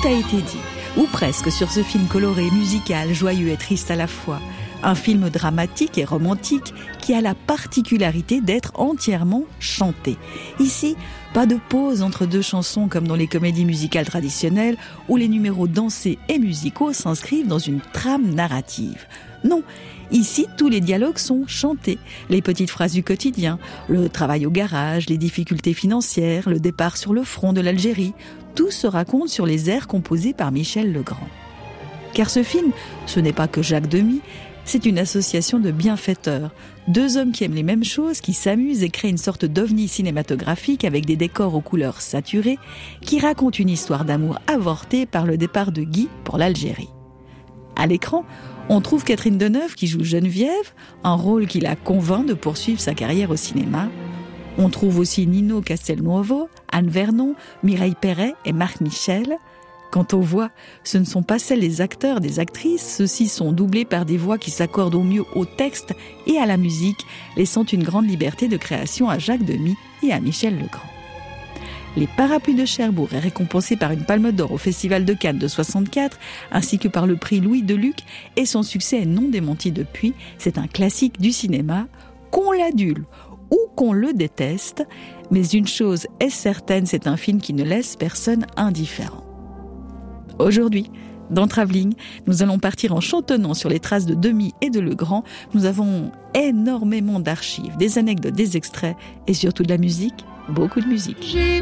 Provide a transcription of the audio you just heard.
a été dit, ou presque, sur ce film coloré, musical, joyeux et triste à la fois. Un film dramatique et romantique qui a la particularité d'être entièrement chanté. Ici, pas de pause entre deux chansons comme dans les comédies musicales traditionnelles où les numéros dansés et musicaux s'inscrivent dans une trame narrative. Non, ici, tous les dialogues sont chantés. Les petites phrases du quotidien, le travail au garage, les difficultés financières, le départ sur le front de l'Algérie, tout se raconte sur les airs composés par Michel Legrand. Car ce film, ce n'est pas que Jacques Demy, c'est une association de bienfaiteurs. Deux hommes qui aiment les mêmes choses, qui s'amusent et créent une sorte d'ovni cinématographique avec des décors aux couleurs saturées, qui racontent une histoire d'amour avortée par le départ de Guy pour l'Algérie. À l'écran, on trouve Catherine Deneuve qui joue Geneviève, un rôle qui la convainc de poursuivre sa carrière au cinéma. On trouve aussi Nino Castelnuovo, Anne Vernon, Mireille Perret et Marc Michel. Quant aux voix, ce ne sont pas celles des acteurs, des actrices, ceux-ci sont doublés par des voix qui s'accordent au mieux au texte et à la musique, laissant une grande liberté de création à Jacques Demy et à Michel Legrand. Les Parapluies de Cherbourg est récompensé par une Palme d'Or au Festival de Cannes de 64, ainsi que par le prix Louis Deluc, et son succès est non démenti depuis. C'est un classique du cinéma, qu'on l'adule ou qu'on le déteste, mais une chose est certaine, c'est un film qui ne laisse personne indifférent. Aujourd'hui, dans Travelling, nous allons partir en chantonnant sur les traces de Demy et de Legrand. Nous avons énormément d'archives, des anecdotes, des extraits et surtout de la musique, beaucoup de musique. J'ai